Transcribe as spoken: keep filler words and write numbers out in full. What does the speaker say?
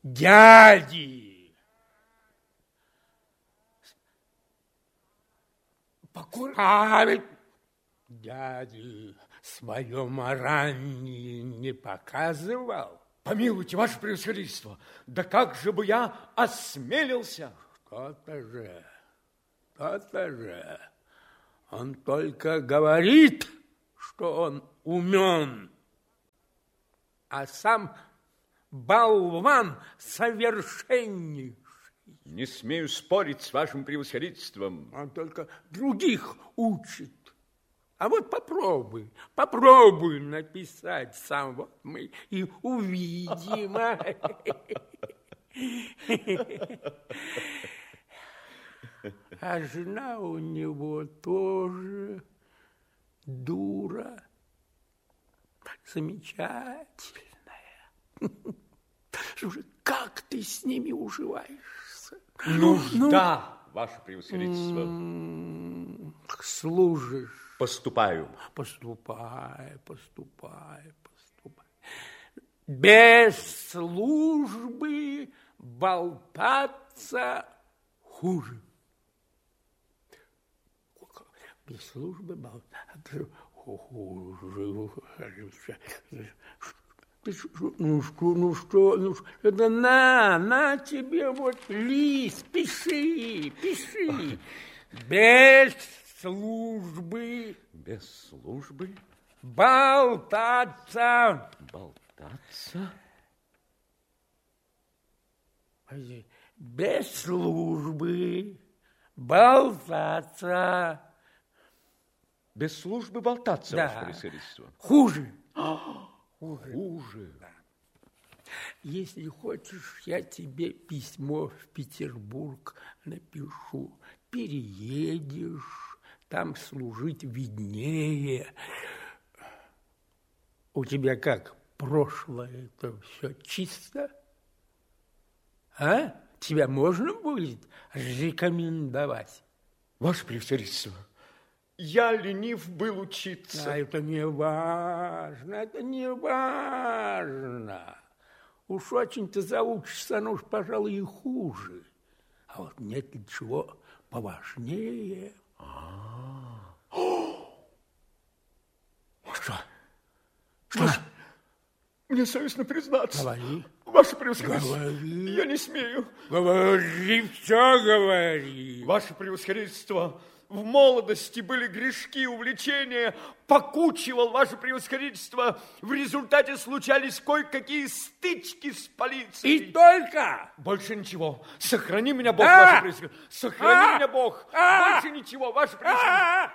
дяди. Покорить дяди свое маранье не показывал. Помилуйте, ваше превосходительство, да как же бы я осмелился? То-то же, то-то же. Он только говорит, что он умен, а сам болван совершеннейший. Не смею спорить с вашим превосходительством. Он только других учит. А вот попробуй, попробуй написать сам, вот мы и увидим. А жена у него тоже дура, замечательная. Слушай, как ты с ними уживаешься? Нужда, ну, ваше превосходительство. Служишь. Поступаю. Поступай, поступай, поступай. Без службы болтаться хуже. Без службы болтаться хуже. Ну что, ну что, ну что, это на, на тебе вот лист, пиши, пиши. Без службы. Без службы? Болтаться. Болтаться? Без службы болтаться. Без службы болтаться, да. Ваше превосходительство. Хуже. Хуже. Хуже. Да. Если хочешь, я тебе письмо в Петербург напишу. Переедешь, там служить виднее. У тебя как, прошлое это все чисто? А? Тебя можно будет рекомендовать? Ваше превосходительство, я ленив был учиться. А это не важно, это не важно. Уж очень ты заучишься, оно уж, пожалуй, и хуже. А вот нет ли чего поважнее? А-а-а. Что? Что? Ваше... Мне совестно признаться. Говори. Ваше превосходительство, говори. Я не смею. Говори, все говори. Ваше превосходительство, в молодости были грешки, увлечения, покучивал, ваше превосходительство. В результате случались кое-какие стычки с полицией. И только? Больше ничего. Сохрани меня, Бог, а! ваше превосходительство. Сохрани а! меня, Бог. а! Больше ничего, ваше превосходительство.